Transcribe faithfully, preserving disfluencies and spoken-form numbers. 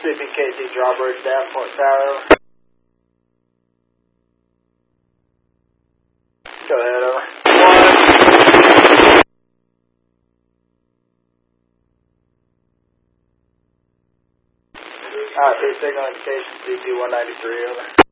C P K T Drawbridge, Davenport Tower, over. Go ahead, over. Alright, P signal indication C P one ninety-three, over.